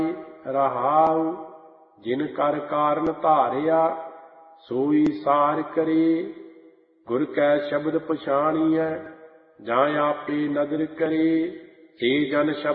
रहाउ। जिन कर कारण धारिया सोई सार करे। गुर कै शब्द पछाणियै जां आपे नदर करे। ते जन शब्द